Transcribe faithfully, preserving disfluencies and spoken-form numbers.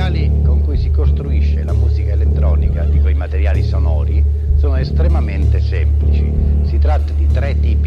materiali con cui si costruisce la musica elettronica, dico i materiali sonori, sono estremamente semplici. Si tratta di tre tipi